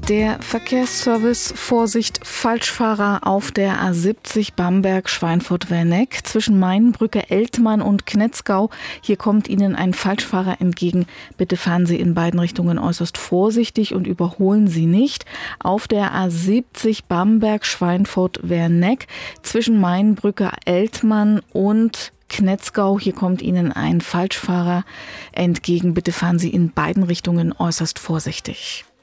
Der Verkehrsservice: Vorsicht, Falschfahrer auf der A70 Bamberg-Schweinfurt-Werneck zwischen Mainbrücke, Eltmann und Knetzgau. Hier kommt Ihnen ein Falschfahrer entgegen. Bitte fahren Sie in beiden Richtungen äußerst vorsichtig und überholen Sie nicht. Auf der A70 Bamberg-Schweinfurt-Werneck zwischen Mainbrücke, Eltmann und Knetzgau. Hier kommt Ihnen ein Falschfahrer entgegen. Bitte fahren Sie in beiden Richtungen äußerst vorsichtig.